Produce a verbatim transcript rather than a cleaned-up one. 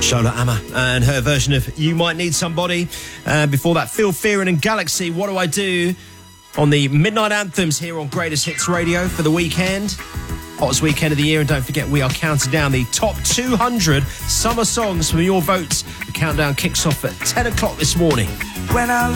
Charlotte Amma and her version of You Might Need Somebody. Uh, before that, Phil Fearon and Galaxy, What Do I Do? On the Midnight Anthems here on Greatest Hits Radio for the weekend. Hottest weekend of the year, and don't forget we are counting down the top two hundred summer songs from your votes. The countdown kicks off at ten o'clock this morning. When I